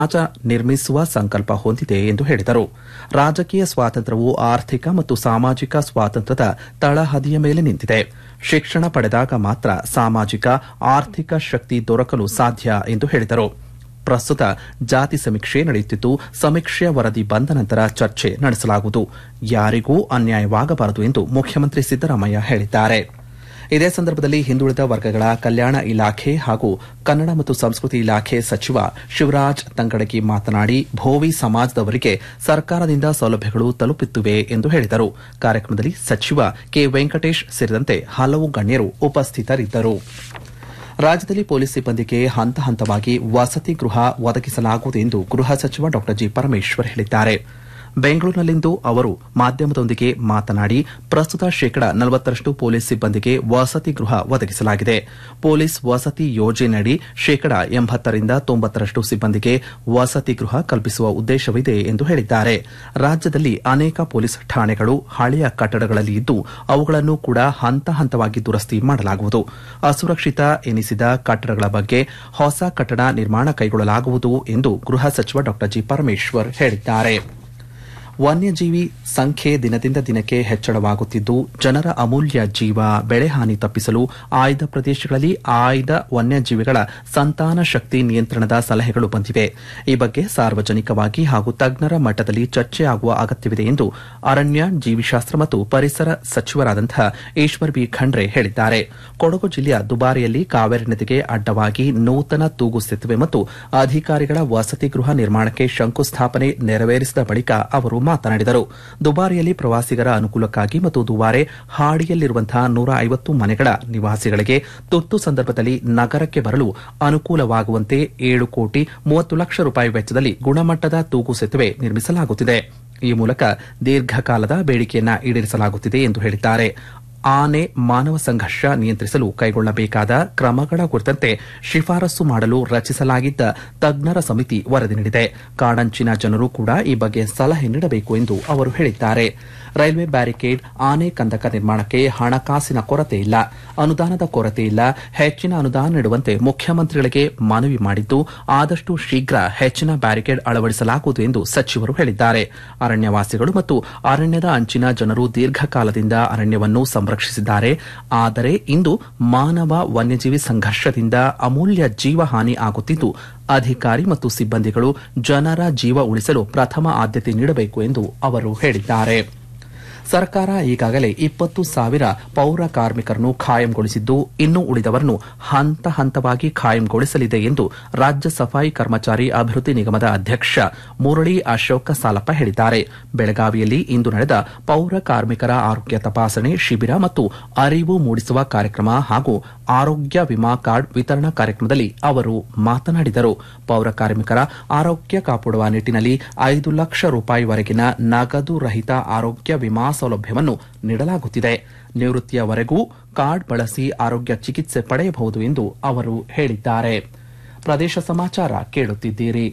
ಸಮಾಜ ನಿರ್ಮಿಸುವ ಸಂಕಲ್ಪ ಹೊಂದಿದೆ ಎಂದು ಹೇಳಿದರು. ರಾಜಕೀಯ ಸ್ವಾತಂತ್ರ್ಯವು ಆರ್ಥಿಕ ಮತ್ತು ಸಾಮಾಜಿಕ ಸ್ವಾತಂತ್ರ್ಯದ ತಳಹದಿಯ ಮೇಲೆ ನಿಂತಿದೆ. ಶಿಕ್ಷಣ ಪಡೆದಾಗ ಮಾತ್ರ ಸಾಮಾಜಿಕ ಆರ್ಥಿಕ ಶಕ್ತಿ ದೊರಕಲು ಸಾಧ್ಯ ಎಂದು ಹೇಳಿದರು. ಪ್ರಸ್ತುತ ಜಾತಿ ಸಮೀಕ್ಷೆ ನಡೆಯುತ್ತಿದ್ದು, ಸಮೀಕ್ಷೆಯ ವರದಿ ಬಂದ ನಂತರ ಚರ್ಚೆ ನಡೆಸಲಾಗುವುದು. ಯಾರಿಗೂ ಅನ್ಯಾಯವಾಗಬಾರದು ಎಂದು ಮುಖ್ಯಮಂತ್ರಿ ಸಿದ್ದರಾಮಯ್ಯ ಹೇಳಿದ್ದಾರೆ. ಇದೇ ಸಂದರ್ಭದಲ್ಲಿ ಹಿಂದುಳಿದ ವರ್ಗಗಳ ಕಲ್ಯಾಣ ಇಲಾಖೆ ಹಾಗೂ ಕನ್ನಡ ಮತ್ತು ಸಂಸ್ಕೃತಿ ಇಲಾಖೆ ಸಚಿವ ಶಿವರಾಜ್ ತಂಗಡಗಿ ಮಾತನಾಡಿ, ಭೋವಿ ಸಮಾಜದವರಿಗೆ ಸರ್ಕಾರದಿಂದ ಸೌಲಭ್ಯಗಳು ತಲುಪುತ್ತಿವೆ ಎಂದು ಹೇಳಿದರು. ಕಾರ್ಯಕ್ರಮದಲ್ಲಿ ಸಚಿವ ಕೆ ವೆಂಕಟೇಶ್ ಸೇರಿದಂತೆ ಹಲವು ಗಣ್ಯರು ಉಪಸ್ಥಿತರಿದ್ದರು. ರಾಜ್ಯದಲ್ಲಿ ಪೊಲೀಸ್ ಸಿಬ್ಬಂದಿಗೆ ಹಂತ ಹಂತವಾಗಿ ವಸತಿ ಗೃಹ ಒದಗಿಸಲಾಗುವುದು ಎಂದು ಗೃಹ ಸಚಿವ ಡಾ ಜಿ ಪರಮೇಶ್ವರ್ ಹೇಳಿದ್ದಾರೆ. ಬೆಂಗಳೂರಿನಲ್ಲಿಂದು ಅವರು ಮಾಧ್ಯಮದೊಂದಿಗೆ ಮಾತನಾಡಿ, ಪ್ರಸ್ತುತ ಶೇಕಡಾ 40% ಪೊಲೀಸ್ ಸಿಬ್ಬಂದಿಗೆ ವಸತಿ ಗೃಹ ಒದಗಿಸಲಾಗಿದೆ. ಪೊಲೀಸ್ ವಸತಿ ಯೋಜನೆಯಡಿ ಶೇಕಡಾ 80ರಿಂದ 90% ಸಿಬ್ಬಂದಿಗೆ ವಸತಿ ಗೃಹ ಕಲ್ಪಿಸುವ ಉದ್ದೇಶವಿದೆ ಎಂದು ಹೇಳಿದ್ದಾರೆ. ರಾಜ್ಯದಲ್ಲಿ ಅನೇಕ ಪೊಲೀಸ್ ಠಾಣೆಗಳು ಹಳೆಯ ಕಟ್ಟಡಗಳಲ್ಲಿ ಇದ್ದು, ಅವುಗಳನ್ನು ಕೂಡ ಹಂತ ಹಂತವಾಗಿ ದುರಸ್ತಿ ಮಾಡಲಾಗುವುದು. ಅಸುರಕ್ಷಿತ ಎನಿಸಿದ ಕಟ್ಟಡಗಳ ಬಗ್ಗೆ ಹೊಸ ಕಟ್ಟಡ ನಿರ್ಮಾಣ ಕೈಗೊಳ್ಳಲಾಗುವುದು ಎಂದು ಗೃಹ ಸಚಿವ ಡಾ ಜಿ ಪರಮೇಶ್ವರ್ ಹೇಳಿದ್ದಾರೆ. ವನ್ಯಜೀವಿ ಸಂಖ್ಯೆ ದಿನದಿಂದ ದಿನಕ್ಕೆ ಹೆಚ್ಚಳವಾಗುತ್ತಿದ್ದು, ಜನರ ಅಮೂಲ್ಯ ಜೀವ, ಬೆಳೆಹಾನಿ ತಪ್ಪಿಸಲು ಆಯ್ದ ಪ್ರದೇಶಗಳಲ್ಲಿ ಆಯ್ದ ವನ್ಯಜೀವಿಗಳ ಸಂತಾನ ಶಕ್ತಿ ನಿಯಂತ್ರಣದ ಸಲಹೆಗಳು ಬಂದಿವೆ. ಈ ಬಗ್ಗೆ ಸಾರ್ವಜನಿಕವಾಗಿ ಹಾಗೂ ತಜ್ಞರ ಮಟ್ಟದಲ್ಲಿ ಚರ್ಚೆ ಆಗುವ ಅಗತ್ಯವಿದೆ ಎಂದು ಅರಣ್ಯ, ಜೀವಿಶಾಸ್ತ್ರ ಮತ್ತು ಪರಿಸರ ಸಚಿವರಾದಂತಹ ಈಶ್ವರ್ ಬಿ ಖಂಡ್ರೆ ಹೇಳಿದ್ದಾರೆ. ಕೊಡಗು ಜಿಲ್ಲೆಯ ದುಬಾರಿಯಲ್ಲಿ ಕಾವೇರಿ ನದಿಗೆ ಅಡ್ಡವಾಗಿ ನೂತನ ತೂಗು ಸೇತುವೆ ಮತ್ತು ಅಧಿಕಾರಿಗಳ ವಸತಿ ಗೃಹ ನಿರ್ಮಾಣಕ್ಕೆ ಶಂಕುಸ್ಥಾಪನೆ ನೆರವೇರಿಸಿದ ಬಳಿಕ ಅವರು ಮಾತನಾಡಿದರು. ದುಬಾರಿಯಲ್ಲಿ ಪ್ರವಾಸಿಗರ ಅನುಕೂಲಕ್ಕಾಗಿ ಮತ್ತು ದುಬಾರೆ ಹಾಡಿಯಲ್ಲಿರುವಂತಹ 150 ಮನೆಗಳ ನಿವಾಸಿಗಳಿಗೆ ತುರ್ತು ಸಂದರ್ಭದಲ್ಲಿ ನಗರಕ್ಕೆ ಬರಲು ಅನುಕೂಲವಾಗುವಂತೆ 7 ಕೋಟಿ 30 ಲಕ್ಷ ರೂಪಾಯಿ ವೆಚ್ಚದಲ್ಲಿ ಗುಣಮಟ್ಟದ ತೂಗು ಸೇತುವೆ ನಿರ್ಮಿಸಲಾಗುತ್ತಿದೆ. ಈ ಮೂಲಕ ದೀರ್ಘಕಾಲದ ಬೇಡಿಕೆಯನ್ನು ಈಡೇರಿಸಲಾಗುತ್ತಿದೆ ಎಂದು ಹೇಳಿದ್ದಾರೆ. ಆನೆ ಮಾನವ ಸಂಘರ್ಷ ನಿಯಂತ್ರಿಸಲು ಕೈಗೊಳ್ಳಬೇಕಾದ ಕ್ರಮಗಳ ಕುರಿತಂತೆ ಶಿಫಾರಸು ಮಾಡಲು ರಚಿಸಲಾಗಿದ್ದ ತಜ್ಞರ ಸಮಿತಿ ವರದಿ ನೀಡಿದೆ. ಕಾಡಂಚಿನ ಜನರು ಕೂಡ ಈ ಬಗ್ಗೆ ಸಲಹೆ ನೀಡಬೇಕು ಎಂದು ಅವರು ಹೇಳಿದ್ದಾರೆ. ರೈಲ್ವೆ ಬ್ಯಾರಿಕೇಡ್, ಆನೆ ಕಂದಕ ನಿರ್ಮಾಣಕ್ಕೆ ಹಣಕಾಸಿನ ಕೊರತೆ ಇಲ್ಲ, ಅನುದಾನದ ಕೊರತೆ ಇಲ್ಲ. ಹೆಚ್ಚಿನ ಅನುದಾನ ನೀಡುವಂತೆ ಮುಖ್ಯಮಂತ್ರಿಗಳಿಗೆ ಮನವಿ ಮಾಡಿದ್ದು, ಆದಷ್ಟು ಶೀಘ್ರ ಹೆಚ್ಚಿನ ಬ್ಯಾರಿಕೇಡ್ ಅಳವಡಿಸಲಾಗುವುದು ಎಂದು ಸಚಿವರು ಹೇಳಿದ್ದಾರೆ. ಅರಣ್ಯವಾಸಿಗಳು ಮತ್ತು ಅರಣ್ಯದ ಅಂಚಿನ ಜನರು ದೀರ್ಘಕಾಲದಿಂದ ಅರಣ್ಯವನ್ನು ಸಂರಕ್ಷಿಸಿದ್ದಾರೆ. ಆದರೆ ಇಂದು ಮಾನವ ವನ್ಯಜೀವಿ ಸಂಘರ್ಷದಿಂದ ಅಮೂಲ್ಯ ಜೀವಹಾನಿ ಆಗುತ್ತಿದ್ದು, ಅಧಿಕಾರಿ ಮತ್ತು ಸಿಬ್ಬಂದಿಗಳು ಜನರ ಜೀವ ಉಳಿಸಲು ಪ್ರಥಮ ಆದ್ಯತೆ ನೀಡಬೇಕು ಎಂದು ಅವರು ಹೇಳಿದ್ದಾರೆ. ಸರ್ಕಾರ ಈಗಾಗಲೇ 20,000 ಪೌರ ಕಾರ್ಮಿಕರನ್ನು ಖಾಯಂಗೊಳಿಸಿದ್ದು, ಇನ್ನು ಉಳಿದವರನ್ನು ಹಂತ ಹಂತವಾಗಿ ಖಾಯಂಗೊಳಿಸಲಿದೆ ಎಂದು ರಾಜ್ಯ ಸಫಾಯಿ ಕರ್ಮಚಾರಿ ಅಭಿವೃದ್ಧಿ ನಿಗಮದ ಅಧ್ಯಕ್ಷ ಮುರಳಿ ಅಶೋಕ ಸಾಲಪ್ಪ ಹೇಳಿದ್ದಾರೆ. ಬೆಳಗಾವಿಯಲ್ಲಿ ಇಂದು ನಡೆದ ಪೌರ ಕಾರ್ಮಿಕರ ಆರೋಗ್ಯ ತಪಾಸಣೆ ಶಿಬಿರ ಮತ್ತು ಅರಿವು ಮೂಡಿಸುವ ಕಾರ್ಯಕ್ರಮ ಹಾಗೂ ಆರೋಗ್ಯ ವಿಮಾ ಕಾರ್ಡ್ ವಿತರಣಾ ಕಾರ್ಯಕ್ರಮದಲ್ಲಿ ಅವರು ಮಾತನಾಡಿದರು. ಪೌರ ಕಾರ್ಮಿಕರ ಆರೋಗ್ಯ ಕಾಪಾಡುವ ನಿಟ್ಟಿನಲ್ಲಿ 5 ಲಕ್ಷ ರೂಪಾಯಿವರೆಗಿನ ನಗದು ರಹಿತ ಆರೋಗ್ಯ ವಿಮಾ ಸೌಲಭ್ಯವನ್ನು ನೀಡಲಾಗುತ್ತಿದೆ. ನಿವೃತ್ತಿಯವರೆಗೂ ಕಾರ್ಡ್ ಬಳಸಿ ಆರೋಗ್ಯ ಚಿಕಿತ್ಸೆ ಪಡೆಯಬಹುದು ಎಂದು ಅವರು ಹೇಳಿದ್ದಾರೆ. ಪ್ರದೇಶ ಸಮಾಚಾರ ಕೇಳುತ್ತಿದ್ದೀರಿ.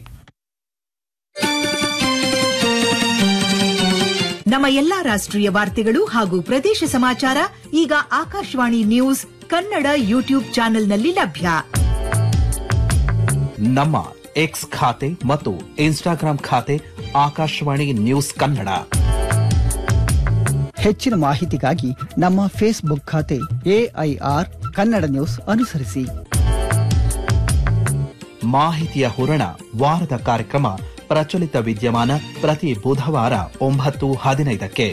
ನಮ್ಮ ಎಲ್ಲಾ ರಾಷ್ಟ್ರೀಯ ವಾರ್ತೆಗಳು ಹಾಗೂ ಪ್ರದೇಶ ಸಮಾಚಾರ ಈಗ ಆಕಾಶವಾಣಿ ನ್ಯೂಸ್ ಕನ್ನಡ ಯೂಟ್ಯೂಬ್ ಚಾನೆಲ್ನಲ್ಲಿ ಲಭ್ಯ. ನಮ್ಮ ಎಕ್ಸ್ ಖಾತೆ ಮತ್ತು ಇನ್ಸ್ಟಾಗ್ರಾಂ ಖಾತೆ ಆಕಾಶವಾಣಿ ನ್ಯೂಸ್ ಕನ್ನಡ. ಹೆಚ್ಚಿನ ಮಾಹಿತಿಗಾಗಿ ನಮ್ಮ ಫೇಸ್ಬುಕ್ ಖಾತೆ ಎಐಆರ್ ಕನ್ನಡ ನ್ಯೂಸ್ ಅನುಸರಿಸಿ. ಮಾಹಿತಿಯ ಹೂರಣ ವಾರದ ಕಾರ್ಯಕ್ರಮ ಪ್ರಚಲಿತ ವಿದ್ಯಮಾನ ಪ್ರತಿ ಬುಧವಾರ 9:15ಕ್ಕೆ.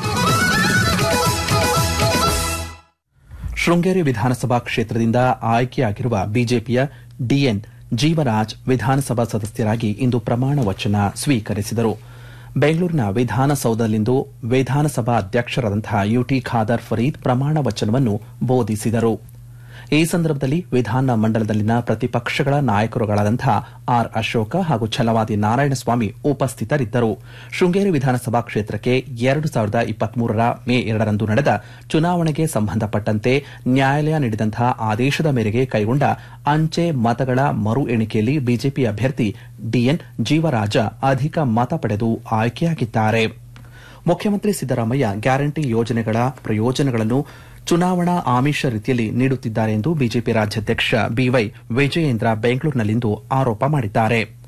ಶೃಂಗೇರಿ ವಿಧಾನಸಭಾ ಕ್ಷೇತ್ರದಿಂದ ಆಯ್ಕೆಯಾಗಿರುವ ಬಿಜೆಪಿಯ ಡಿಎನ್ ಜೀವರಾಜ್ ವಿಧಾನಸಭಾ ಸದಸ್ಯರಾಗಿ ಇಂದು ಪ್ರಮಾಣ ವಚನ ಸ್ವೀಕರಿಸಿದರು. ಬೆಂಗಳೂರಿನ ವಿಧಾನಸೌಧದಲ್ಲಿಂದು ವಿಧಾನಸಭಾ ಅಧ್ಯಕ್ಷರಾದಂತಹ ಯುಟಿ ಖಾದರ್ ಫರೀದ್ ಪ್ರಮಾಣ ವಚನವನ್ನು ಬೋಧಿಸಿದರು. ಈ ಸಂದರ್ಭದಲ್ಲಿ ವಿಧಾನ ಮಂಡಲದಲ್ಲಿನ ಪ್ರತಿಪಕ್ಷಗಳ ನಾಯಕರುಗಳಾದಂತಹ ಆರ್ ಅಶೋಕ ಹಾಗೂ ಛಲವಾದಿ ನಾರಾಯಣಸ್ವಾಮಿ ಉಪಸ್ಥಿತರಿದ್ದರು. ಶೃಂಗೇರಿ ವಿಧಾನಸಭಾ ಕ್ಷೇತ್ರಕ್ಕೆ 2023 ಮೇ 2ರಂದು ನಡೆದ ಚುನಾವಣೆಗೆ ಸಂಬಂಧಪಟ್ಟಂತೆ ನ್ಯಾಯಾಲಯ ನೀಡಿದಂತಹ ಆದೇಶದ ಮೇರೆಗೆ ಕೈಗೊಂಡ ಅಂಚೆ ಮತಗಳ ಮರು ಎಣಿಕೆಯಲ್ಲಿ ಬಿಜೆಪಿ ಅಭ್ಯರ್ಥಿ ಡಿಎನ್ ಜೀವರಾಜ ಅಧಿಕ ಮತ ಪಡೆದು ಆಯ್ಕೆಯಾಗಿದ್ದಾರೆ. ಮುಖ್ಯಮಂತ್ರಿ ಸಿದ್ದರಾಮಯ್ಯ ಗ್ಯಾರಂಟಿ ಯೋಜನೆಗಳ ಪ್ರಯೋಜನಗಳನ್ನು ಚುನಾವಣಾ ಆಮಿಷ ರೀತಿಯಲ್ಲಿ ನೀಡುತ್ತಿದ್ದಾರೆ ಎಂದು ಬಿಜೆಪಿ ರಾಜ್ಯಾಧ್ಯಕ್ಷ ಬಿವೈ ವಿಜಯೇಂದ್ರ ಬೆಂಗಳೂರಿನಲ್ಲಿಂದು ಆರೋಪ ಮಾಡಿದ್ದಾರೆ.